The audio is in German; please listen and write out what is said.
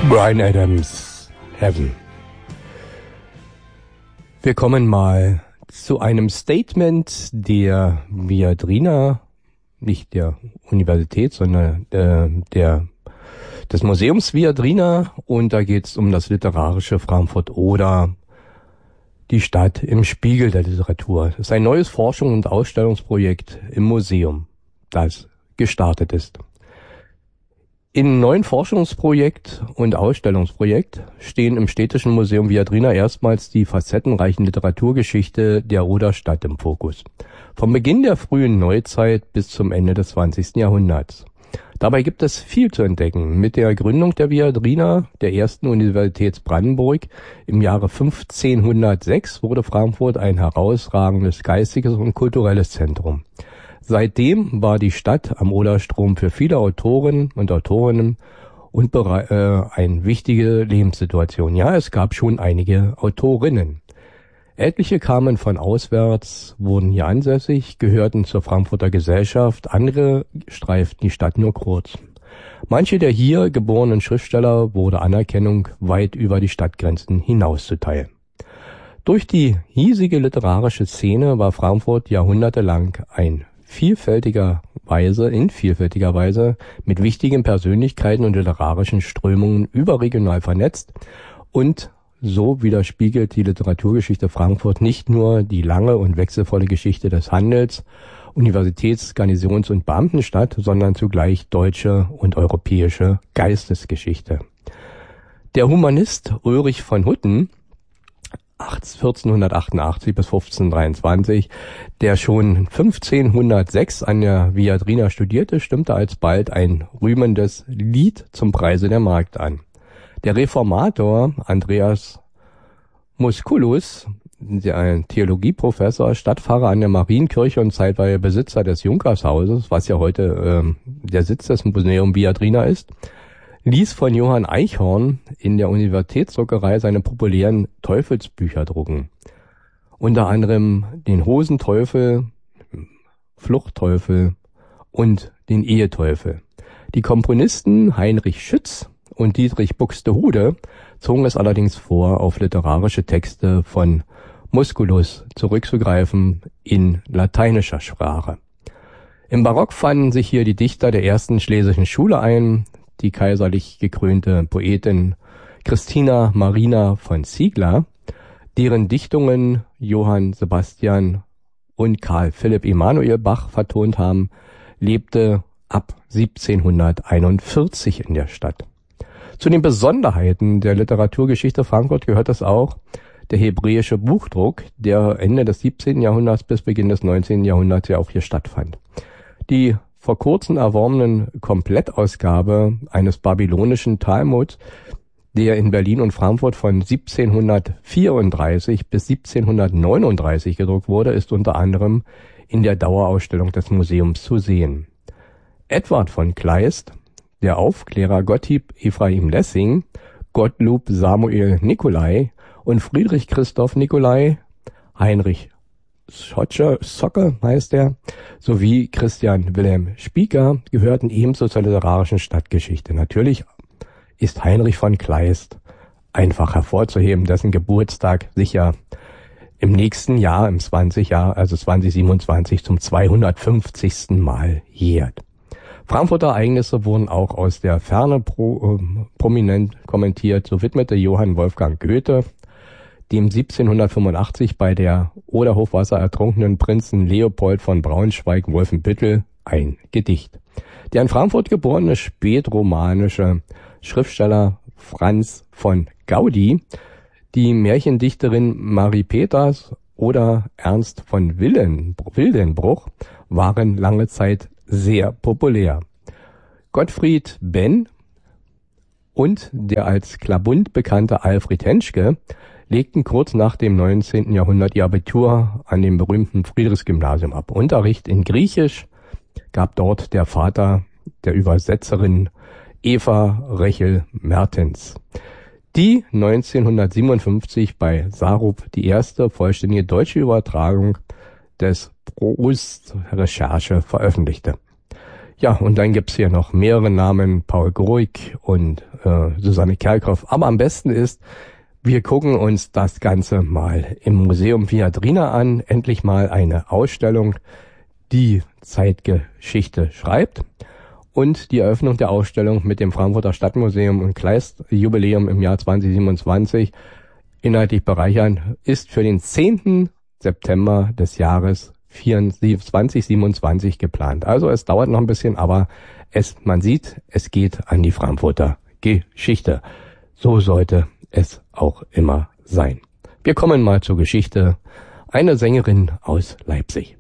Bryan Adams, Heaven. Wir kommen mal zu einem Statement der Viadrina, nicht der Universität, sondern des Museums Viadrina, und da geht es um das literarische Frankfurt oder die Stadt im Spiegel der Literatur. Das ist ein neues Forschungs- und Ausstellungsprojekt im Museum, das gestartet ist. Im neuen Forschungsprojekt und Ausstellungsprojekt stehen im Städtischen Museum Viadrina erstmals die facettenreichen Literaturgeschichte der Ruderstadt im Fokus. Vom Beginn der frühen Neuzeit bis zum Ende des 20. Jahrhunderts. Dabei gibt es viel zu entdecken. Mit der Gründung der Viadrina, der ersten Universität Brandenburg, im Jahre 1506 wurde Frankfurt ein herausragendes geistiges und kulturelles Zentrum. Seitdem war die Stadt am Oderstrom für viele Autoren und Autorinnen und eine wichtige Lebenssituation. Ja, es gab schon einige Autorinnen. Etliche kamen von auswärts, wurden hier ansässig, gehörten zur Frankfurter Gesellschaft, andere streiften die Stadt nur kurz. Manche der hier geborenen Schriftsteller wurde Anerkennung weit über die Stadtgrenzen hinaus zuteil. Durch die hiesige literarische Szene war Frankfurt jahrhundertelang in vielfältiger Weise mit wichtigen Persönlichkeiten und literarischen Strömungen überregional vernetzt, und so widerspiegelt die Literaturgeschichte Frankfurt nicht nur die lange und wechselvolle Geschichte des Handels, Universitäts-, Garnisons- und Beamtenstadt, sondern zugleich deutsche und europäische Geistesgeschichte. Der Humanist Ulrich von Hutten 1488 bis 1523, der schon 1506 an der Viadrina studierte, stimmte alsbald ein rühmendes Lied zum Preise der Markt an. Der Reformator Andreas Musculus, ein Theologieprofessor, Stadtpfarrer an der Marienkirche und zeitweilig Besitzer des Junkershauses, was ja heute der Sitz des Museum Viadrina ist, ließ von Johann Eichhorn in der Universitätsdruckerei seine populären Teufelsbücher drucken. Unter anderem den Hosenteufel, Fluchtteufel und den Eheteufel. Die Komponisten Heinrich Schütz und Dietrich Buxtehude zogen es allerdings vor, auf literarische Texte von Musculus zurückzugreifen in lateinischer Sprache. Im Barock fanden sich hier die Dichter der ersten schlesischen Schule ein, die kaiserlich gekrönte Poetin Christina Marina von Ziegler, deren Dichtungen Johann Sebastian und Karl Philipp Emanuel Bach vertont haben, lebte ab 1741 in der Stadt. Zu den Besonderheiten der Literaturgeschichte Frankfurt gehört es auch der hebräische Buchdruck, der Ende des 17. Jahrhunderts bis Beginn des 19. Jahrhunderts ja auch hier stattfand. Die vor kurzem erworbenen Komplettausgabe eines babylonischen Talmud, der in Berlin und Frankfurt von 1734 bis 1739 gedruckt wurde, ist unter anderem in der Dauerausstellung des Museums zu sehen. Edward von Kleist, der Aufklärer Gottlieb Ephraim Lessing, Gottlob Samuel Nicolai und Friedrich Christoph Nicolai, Heinrich Socke heißt er, sowie Christian Wilhelm Spieker gehörten ebenso zur literarischen Stadtgeschichte. Natürlich ist Heinrich von Kleist einfach hervorzuheben, dessen Geburtstag sicher im nächsten Jahr, im 2027 zum 250. Mal jährt. Frankfurter Ereignisse wurden auch aus der Ferne prominent kommentiert. So widmete Johann Wolfgang Goethe dem 1785 bei der Oderhochwasser ertrunkenen Prinzen Leopold von Braunschweig-Wolfenbüttel ein Gedicht. Der in Frankfurt geborene spätromanische Schriftsteller Franz von Gaudi, die Märchendichterin Marie Peters oder Ernst von Wildenbruch waren lange Zeit sehr populär. Gottfried Benn und der als Klabund bekannte Alfred Henschke legten kurz nach dem 19. Jahrhundert ihr Abitur an dem berühmten Friedrichsgymnasium ab. Unterricht in Griechisch gab dort der Vater der Übersetzerin Eva Rechel Mertens, die 1957 bei Sarup die erste vollständige deutsche Übertragung des Proust-Recherche veröffentlichte. Ja, und dann gibt's hier noch mehrere Namen, Paul Groig und Susanne Kerkhoff. Aber am besten ist, wir gucken uns das Ganze mal im Museum Viadrina an. Endlich mal eine Ausstellung, die Zeitgeschichte schreibt. Und die Eröffnung der Ausstellung mit dem Frankfurter Stadtmuseum und Kleist-Jubiläum im Jahr 2027 inhaltlich bereichern, ist für den 10. September des Jahres 2027 geplant. Also es dauert noch ein bisschen, aber man sieht, es geht an die Frankfurter Geschichte. So sollte es auch immer sein. Wir kommen mal zur Geschichte. Eine Sängerin aus Leipzig.